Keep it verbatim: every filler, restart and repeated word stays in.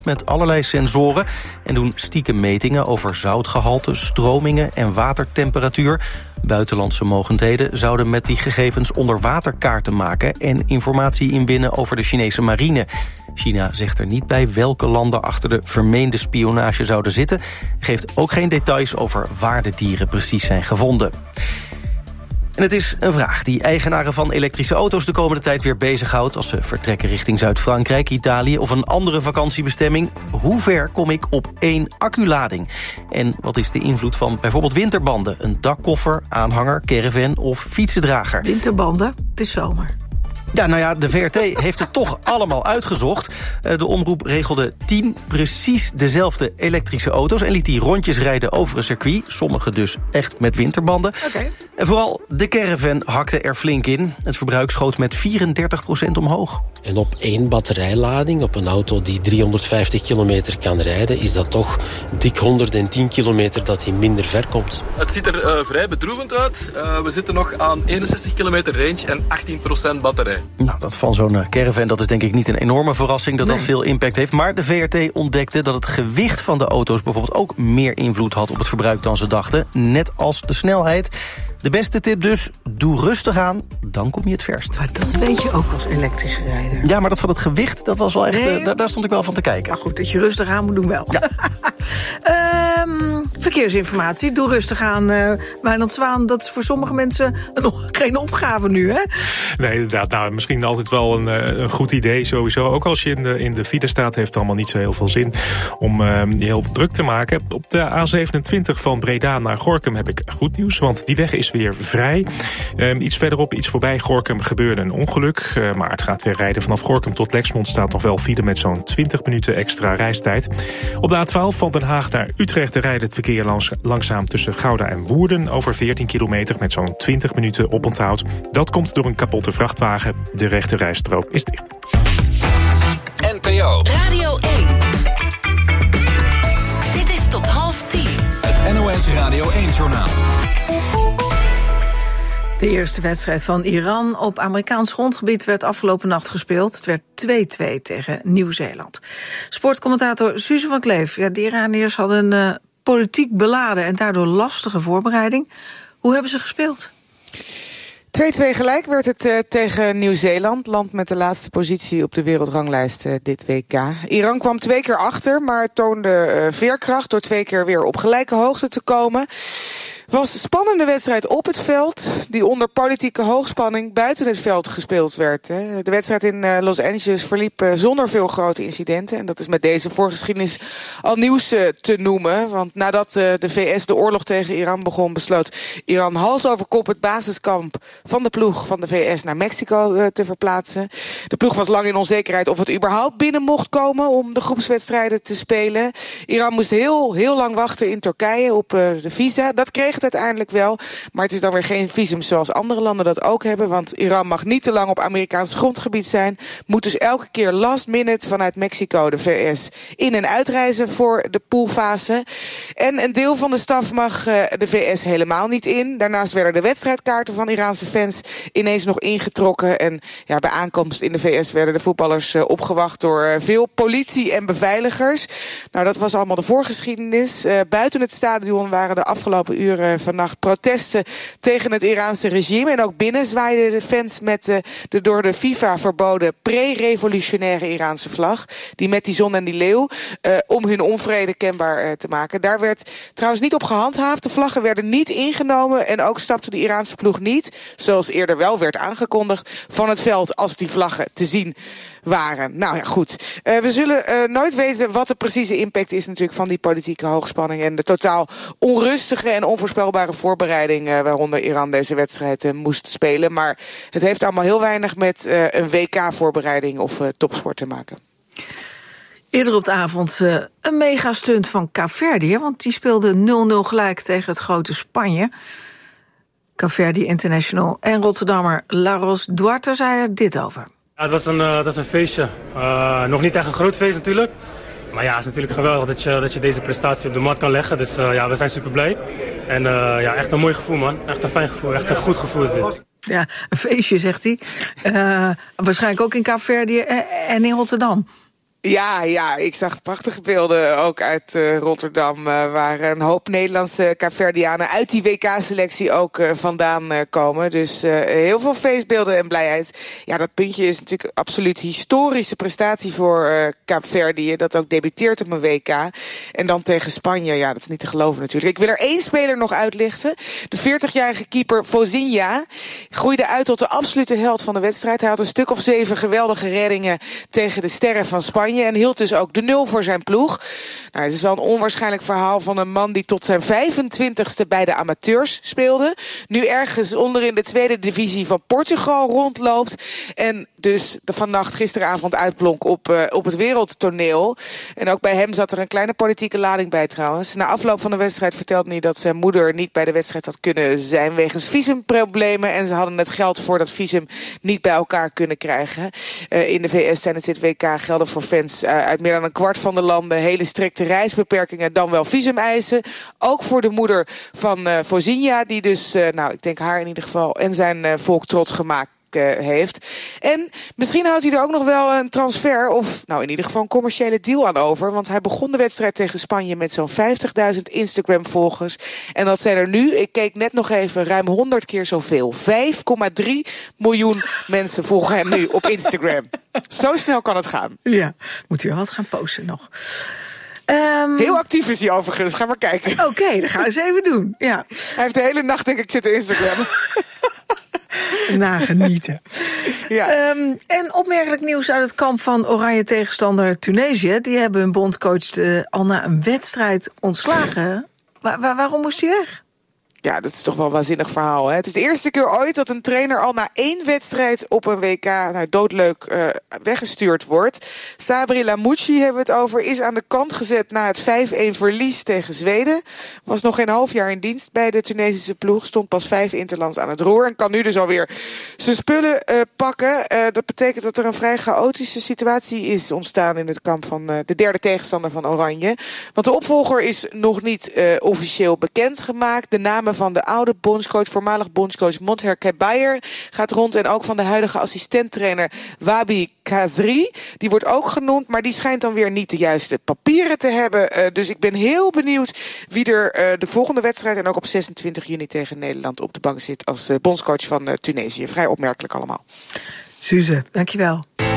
met allerlei sensoren en doen stiekem metingen over zoutgehalte, stromingen en watertemperatuur. Buitenlandse mogendheden zouden met die gegevens onderwaterkaarten maken en informatie inwinnen over de Chinese marine. China zegt er niet bij welke landen achter de vermeende spionage zouden zitten, geeft ook geen details over waar de dieren precies zijn gevonden. En het is een vraag die eigenaren van elektrische auto's de komende tijd weer bezighoudt als ze vertrekken richting Zuid-Frankrijk, Italië of een andere vakantiebestemming. Hoe ver kom ik op één acculading? En wat is de invloed van bijvoorbeeld winterbanden, een dakkoffer, aanhanger, caravan of fietsendrager? Winterbanden, het is zomer. Ja, nou ja, de V R T heeft het toch allemaal uitgezocht. De omroep regelde tien precies dezelfde elektrische auto's en liet die rondjes rijden over een circuit. Sommige dus echt met winterbanden. Okay. En vooral de caravan hakte er flink in. Het verbruik schoot met vierendertig procent omhoog. En op één batterijlading, op een auto die driehonderdvijftig kilometer kan rijden, is dat toch dik honderdtien kilometer dat hij minder ver komt. Het ziet er uh, vrij bedroevend uit. Uh, we zitten nog aan eenenzestig kilometer range en achttien procent batterij. Nou, dat van zo'n caravan, dat is denk ik niet een enorme verrassing dat nee. dat veel impact heeft. Maar de V R T ontdekte dat het gewicht van de auto's bijvoorbeeld ook meer invloed had op het verbruik dan ze dachten. Net als de snelheid. De beste tip dus, doe rustig aan, dan kom je het verst. Maar dat weet je ook als elektrische rijder. Ja, maar dat van het gewicht, dat was wel echt, nee. uh, daar, daar stond ik wel van te kijken. Maar goed, dat je rustig aan moet doen wel. Ja. um, verkeersinformatie, doe rustig aan. Uh, Wijnand Zwaan, dat is voor sommige mensen nog geen opgave nu, hè? Nee, inderdaad. Nou, misschien altijd wel een, een goed idee sowieso. Ook als je in de, in de file staat, heeft het allemaal niet zo heel veel zin om uh, je heel druk te maken. Op de A zevenentwintig van Breda naar Gorinchem heb ik goed nieuws, want die weg is weer vrij. Um, iets verderop, iets voorbij Gorinchem gebeurde een ongeluk. Uh, maar het gaat weer rijden. Vanaf Gorinchem tot Lexmond staat nog wel file met zo'n twintig minuten extra reistijd. Op de A twaalf van Den Haag naar Utrecht rijdt het verkeer langs, langzaam tussen Gouda en Woerden over veertien kilometer met zo'n twintig minuten oponthoud. Dat komt door een kapotte vrachtwagen. De rechte rijstrook is dicht. N P O Radio één. Dit is tot half tien. Het N O S Radio één-journaal. De eerste wedstrijd van Iran op Amerikaans grondgebied werd afgelopen nacht gespeeld. Het werd twee-twee tegen Nieuw-Zeeland. Sportcommentator Suze van Kleef. Ja, de Iraniërs hadden een uh, politiek beladen en daardoor lastige voorbereiding. Hoe hebben ze gespeeld? twee-twee gelijk werd het uh, tegen Nieuw-Zeeland. Land met de laatste positie op de wereldranglijst uh, dit W K. Iran kwam twee keer achter, maar toonde uh, veerkracht door twee keer weer op gelijke hoogte te komen. Het was een spannende wedstrijd op het veld, die onder politieke hoogspanning buiten het veld gespeeld werd. Hè. De wedstrijd in uh, Los Angeles verliep uh, zonder veel grote incidenten. En dat is met deze voorgeschiedenis al nieuws uh, te noemen. Want nadat uh, de V S de oorlog tegen Iran begon, besloot Iran hals over kop het basiskamp van de ploeg van de V S naar Mexico uh, te verplaatsen. De ploeg was lang in onzekerheid of het überhaupt binnen mocht komen om de groepswedstrijden te spelen. Iran moest heel, heel lang wachten in Turkije op uh, de visa. Dat kreeg het uiteindelijk wel, maar het is dan weer geen visum zoals andere landen dat ook hebben, want Iran mag niet te lang op Amerikaans grondgebied zijn, moet dus elke keer last minute vanuit Mexico de V S in- en uitreizen voor de poolfase. En een deel van de staf mag uh, de V S helemaal niet in. Daarnaast werden de wedstrijdkaarten van Iraanse fans ineens nog ingetrokken en ja, bij aankomst in de V S werden de voetballers uh, opgewacht door uh, veel politie en beveiligers. Nou, dat was allemaal de voorgeschiedenis. Uh, buiten het stadion waren de afgelopen uren vannacht protesten tegen het Iraanse regime. En ook binnen zwaaiden de fans met de, de door de FIFA verboden pre-revolutionaire Iraanse vlag. Die met die zon en die leeuw. Uh, om hun onvrede kenbaar uh, te maken. Daar werd trouwens niet op gehandhaafd. De vlaggen werden niet ingenomen. En ook stapte de Iraanse ploeg niet, zoals eerder wel werd aangekondigd, van het veld als die vlaggen te zien waren. Nou ja, goed. Uh, we zullen uh, nooit weten wat de precieze impact is natuurlijk van die politieke hoogspanning en de totaal onrustige en onvoorspelbare voorbereiding uh, waaronder Iran deze wedstrijd uh, moest spelen. Maar het heeft allemaal heel weinig met uh, een W K-voorbereiding of uh, topsport te maken. Eerder op de avond uh, een megastunt van Kaapverdië, want die speelde nul nul gelijk tegen het grote Spanje. Kaapverdië International en Rotterdammer Laros Duarte zei er dit over. Ja, het was een, uh, dat is een feestje. Uh, nog niet echt een groot feest natuurlijk. Maar ja, het is natuurlijk geweldig dat je, dat je deze prestatie op de mat kan leggen. Dus uh, ja, we zijn super blij. En uh, ja, echt een mooi gevoel, man. Echt een fijn gevoel. Echt een goed gevoel is dit. Ja, een feestje, zegt hij. Uh, waarschijnlijk ook in Kaapverdië en in Rotterdam. Ja, ja, ik zag prachtige beelden ook uit uh, Rotterdam, uh, waar een hoop Nederlandse Kaapverdianen uit die W K-selectie ook uh, vandaan uh, komen. Dus uh, heel veel feestbeelden en blijheid. Ja, dat puntje is natuurlijk absoluut historische prestatie voor uh, Kaapverdië, dat ook debuteert op een W K. En dan tegen Spanje, ja, dat is niet te geloven natuurlijk. Ik wil er één speler nog uitlichten. De veertigjarige keeper Vozinha groeide uit tot de absolute held van de wedstrijd. Hij had een stuk of zeven geweldige reddingen tegen de sterren van Spanje en hield dus ook de nul voor zijn ploeg. Nou, het is wel een onwaarschijnlijk verhaal van een man die tot zijn vijfentwintigste bij de amateurs speelde. Nu ergens onder in de tweede divisie van Portugal rondloopt. En dus de vannacht gisteravond uitblonk op, uh, op het wereldtoneel. En ook bij hem zat er een kleine politieke lading bij trouwens. Na afloop van de wedstrijd vertelde hij dat zijn moeder niet bij de wedstrijd had kunnen zijn wegens visumproblemen. En ze hadden het geld voor dat visum niet bij elkaar kunnen krijgen. Uh, in de V S tijdens dit W K gelden voor fans uit meer dan een kwart van de landen hele strikte reisbeperkingen, dan wel visumeisen. Ook voor de moeder van uh, Vozinha, die dus, uh, nou, ik denk haar in ieder geval, en zijn uh, volk trots gemaakt uh, heeft. En misschien houdt hij er ook nog wel een transfer, of nou in ieder geval een commerciële deal aan over. Want hij begon de wedstrijd tegen Spanje met zo'n vijftigduizend Instagram-volgers. En dat zijn er nu, ik keek net nog even, ruim honderd keer zoveel. vijf komma drie miljoen mensen volgen hem nu op Instagram. Zo snel kan het gaan. Ja, moet u wel wat gaan posten nog. Um, Heel actief is hij overigens, ga maar kijken. Oké, okay, dat gaan we eens even doen. Ja. Hij heeft de hele nacht, denk ik, zitten Instagram. Nagenieten. Ja. Um, en opmerkelijk nieuws uit het kamp van oranje tegenstander Tunesië. Die hebben hun bondscoach uh, al na een wedstrijd ontslagen. Wa- wa- waarom moest hij weg? Ja, dat is toch wel een waanzinnig verhaal. Hè? Het is de eerste keer ooit dat een trainer al na één wedstrijd op een W K nou, doodleuk uh, weggestuurd wordt. Sabri Lamouchi hebben we het over, is aan de kant gezet na het vijf-een verlies tegen Zweden. Was nog geen half jaar in dienst bij de Tunesische ploeg. Stond pas vijf interlands aan het roer en kan nu dus alweer zijn spullen uh, pakken. Uh, dat betekent dat er een vrij chaotische situatie is ontstaan in het kamp van uh, de derde tegenstander van Oranje. Want de opvolger is nog niet uh, officieel bekendgemaakt. De namen van de oude bondscoach, voormalig bondscoach Monther Kebayer gaat rond. En ook van de huidige assistenttrainer Wabi Kazri. Die wordt ook genoemd, maar die schijnt dan weer niet de juiste papieren te hebben. Uh, dus ik ben heel benieuwd wie er uh, de volgende wedstrijd en ook op zesentwintig juni tegen Nederland op de bank zit als uh, bondscoach van uh, Tunesië. Vrij opmerkelijk allemaal. Suze, dankjewel.